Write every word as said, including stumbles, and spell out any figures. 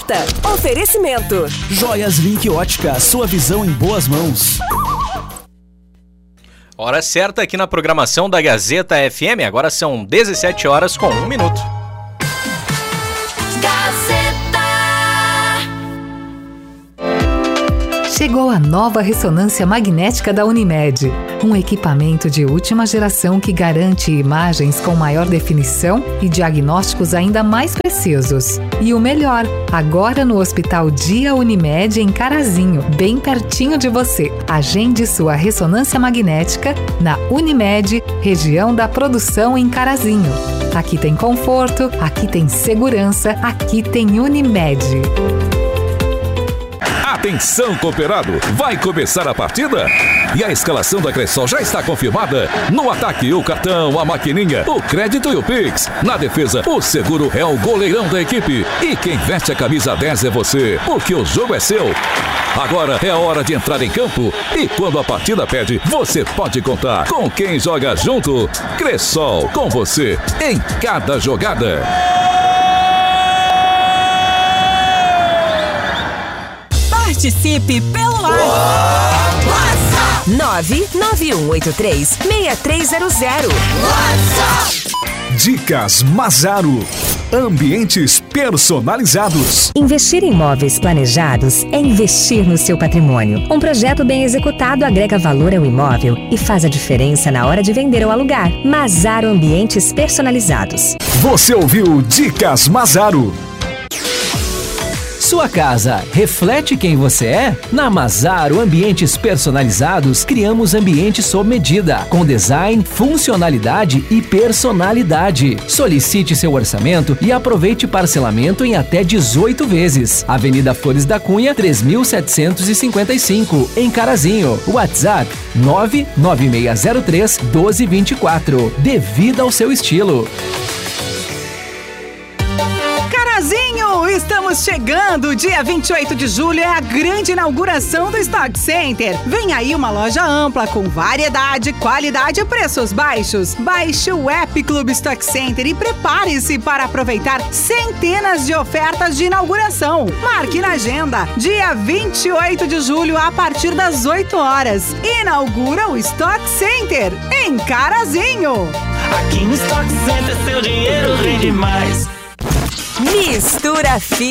certa. Oferecimento. Joias Link Ótica, sua visão em boas mãos. Hora certa aqui na programação da Gazeta F M. Agora são dezessete horas com um minuto. Chegou a nova ressonância magnética da Unimed, um equipamento de última geração que garante imagens com maior definição e diagnósticos ainda mais precisos. E o melhor, agora no Hospital Dia Unimed em Carazinho, bem pertinho de você. Agende sua ressonância magnética na Unimed, região da produção em Carazinho. Aqui tem conforto, aqui tem segurança, aqui tem Unimed. Atenção, cooperado! Vai começar a partida? E a escalação da Cressol já está confirmada? No ataque, o cartão, a maquininha, o crédito e o Pix. Na defesa, o seguro é o goleirão da equipe. E quem veste a camisa dez é você, porque o jogo é seu. Agora é a hora de entrar em campo. E quando a partida pede, você pode contar com quem joga junto. Cressol, com você em cada jogada. Participe pelo WhatsApp nove nove um oito três seis três zero zero. Dicas Mazaro. Ambientes personalizados. Investir em imóveis planejados é investir no seu patrimônio. Um projeto bem executado agrega valor ao imóvel e faz a diferença na hora de vender ou alugar. Mazaro Ambientes Personalizados. Você ouviu Dicas Mazaro. Sua casa reflete quem você é? Na Mazaro Ambientes Personalizados, criamos ambientes sob medida, com design, funcionalidade e personalidade. Solicite seu orçamento e aproveite parcelamento em até dezoito vezes. Avenida Flores da Cunha, três mil setecentos e cinquenta e cinco, em Carazinho. WhatsApp nove nove seis zero três um dois dois quatro. Dê vida ao seu estilo. Carazinho, estamos chegando! Dia vinte e oito de julho é a grande inauguração do Stock Center. Vem aí uma loja ampla com variedade, qualidade e preços baixos. Baixe o app Clube Stock Center e prepare-se para aproveitar centenas de ofertas de inauguração. Marque na agenda, dia vinte e oito de julho a partir das oito horas. Inaugura o Stock Center em Carazinho. Aqui no Stock Center seu dinheiro rende mais. Mistura Fina.